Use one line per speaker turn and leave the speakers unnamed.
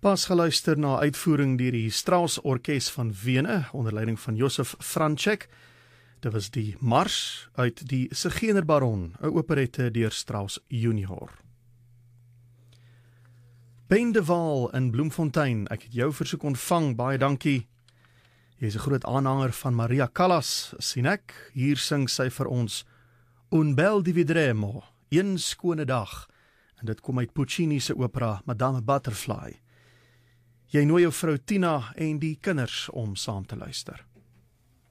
Pas geluister na uitvoering deur die Strauss Orkees van Wene onder leiding van Josef Franschek. Dit was die Mars uit die Zigeunerbaron, 'n operette deur Strauss Junior. Ben de Waal in Bloemfontein, ek het jou versoek ontvang, baie dankie. Jy is 'n groot aanhanger van Maria Callas, sien ek. Hier sing sy vir ons Un bel di vedremo, een skone dag. En dit kom uit Puccini se opera Madame Butterfly. Jy nooi jou vrou Tina en die kinders om saam te luister.